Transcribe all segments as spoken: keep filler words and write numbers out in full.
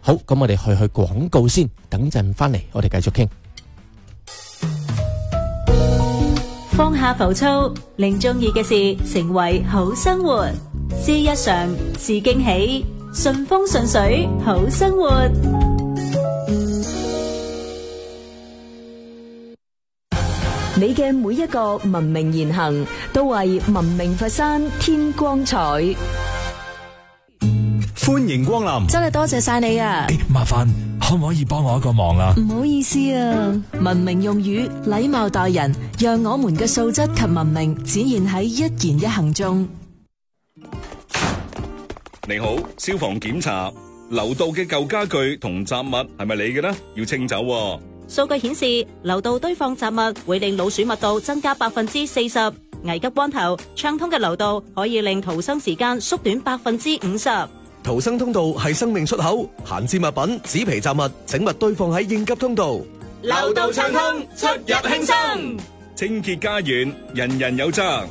好，咁我哋去去廣告先，等陣翻嚟我哋繼續傾。 放下浮躁，令中意嘅事成為好生活。是日常，是驚喜，順風順水，好生活。 你嘅每一個文明言行，都為文明佛山添光彩。 歡迎光臨， 真係多謝晒你啊！ 誒，麻煩可唔可以幫我一個忙啊？ 唔好意思啊，文明用語，禮貌待人，讓我們嘅素質及文明展現喺一言一行中。 你好，消防檢查，樓道嘅舊家具同雜物係咪你嘅呢？要清走喎。 數據顯示，樓道堆放雜物會令老鼠密度增加百分之四十。危急關頭，暢通嘅樓道可以令逃生時間縮短百分之五十。 逃生通道係生命出口，閒置物品、紙皮雜物，請勿堆放喺應急通道。 樓道暢通，出入輕鬆，清潔家園，人人有責。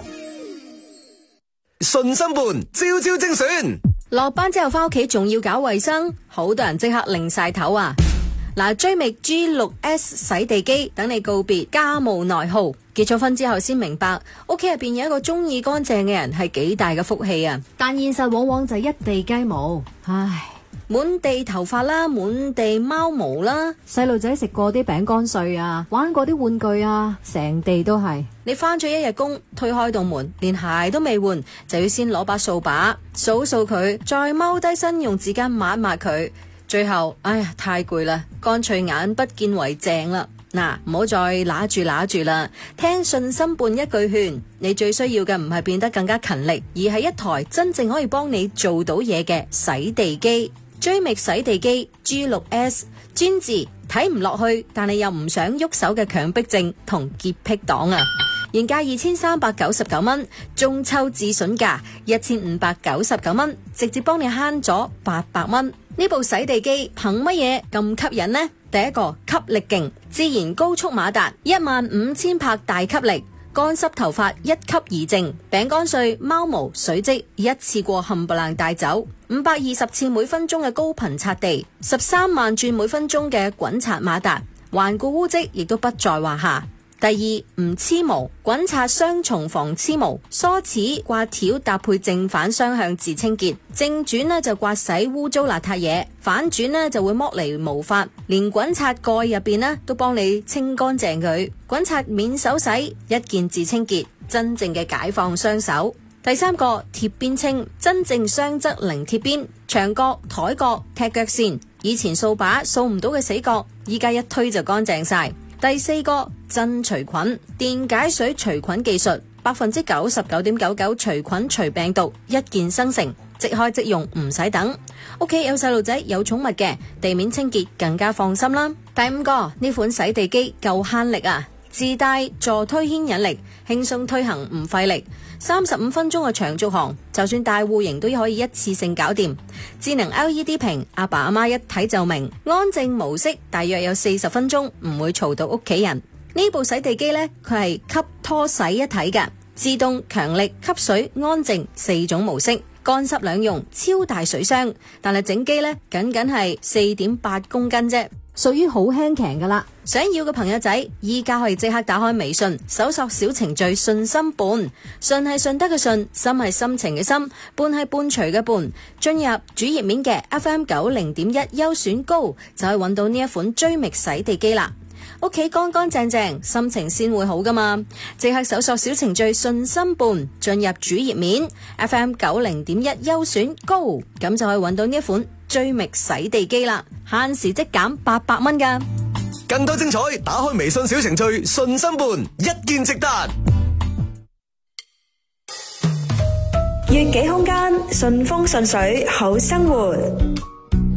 順心伴，朝朝精選。 落班之後翻屋企仲要搞衛生，好多人即刻擰晒頭啊！嗱，追覓 G 六 S 洗地機，等你告別家務內耗。結咗婚之後先明白，屋企入邊有一個中意乾淨嘅人係幾大嘅福氣啊！ 但現實往往就係一地雞毛，唉， 滿地頭髮啦，滿地貓毛啦， 細路仔食過啲餅乾碎啊，玩過啲玩具啊，成地都係。 你翻咗一日工，推開道門，連鞋都未換，就要先攞把掃把掃掃佢，再踎低身用紙巾抹一抹佢。最後，哎呀，太攰啦，乾脆眼不見為淨啦。嗱，唔好再揦住揦住啦。聽順心伴一句勸，你最需要嘅唔係變得更加勤力，而係一台真正可以幫你做到嘢嘅洗地機。追覓洗地機 G 六 S， 專治睇唔落去，但係又唔想喐手嘅強迫症同潔癖黨啊！原價二千三百九十九蚊，中秋至筍價一千五百九十九蚊，直接幫你慳咗八百蚊。呢部洗地機憑乜嘢咁吸引呢？第一個，吸力勁，自然高速馬達，一萬五千帕大吸力，乾濕頭髮一吸而淨，餅乾碎、貓毛、水漬一次過冚唪唥帶走，五百二十次每分鐘嘅高頻擦地，十三萬轉每分鐘嘅滾刷馬達，頑固污漬亦都不在話下。第二，唔黐毛，滾刷雙重防黐毛，梳齒刮條搭配正反雙向自清潔，正轉呢就刮洗污糟邋遢嘢，反轉呢就會剝離毛髮，連滾刷蓋入邊呢都幫你清乾淨佢，滾刷免手洗，一鍵自清潔，真正嘅解放雙手。第三個，貼邊清，真正雙側零貼邊，牆角、台角、踢腳線，以前掃把掃唔到嘅死角，依家一推就乾淨晒。第四個，真除菌，電解水除菌技術，百分之九十九點九九除菌除病毒，一鍵生成，即開即用，唔使等。屋企有細路仔有寵物嘅，地面清潔更加放心啦。第五個，呢款洗地機夠慳力啊，自帶助推牽引力，輕鬆推行唔費力，三十五分鐘嘅長續航，就算大戶型都可以一次性搞掂。智能 L E D 屏，阿爸阿媽一睇就明。安靜模式大約有四十分鐘，唔會嘈到屋企人。呢部洗地機呢，佢係吸拖洗一體嘅，自動、強力、吸水、安靜四種模式，乾濕兩用，超大水箱。但係整機呢，僅僅係四點八公斤啫， 屬於好輕強噶啦。 想要嘅朋友仔，依家可以即刻打開微信，搜索小程序順心伴，順係順德嘅順，心係心情嘅心，伴係伴隨嘅伴。進入主頁面嘅 F M 九零點一優選高，就可以揾到呢一款追覓洗地機啦。屋企乾乾淨淨，心情先會好噶嘛！即刻搜索小程序順心伴，進入主頁面 F M 九零點一優選高，咁就可以揾到呢一款追覓洗地機啦，限時即減八百蚊噶。 更多精彩，打開微信小程序順心伴，一鍵直達。 悅己空間，順風順水，好生活。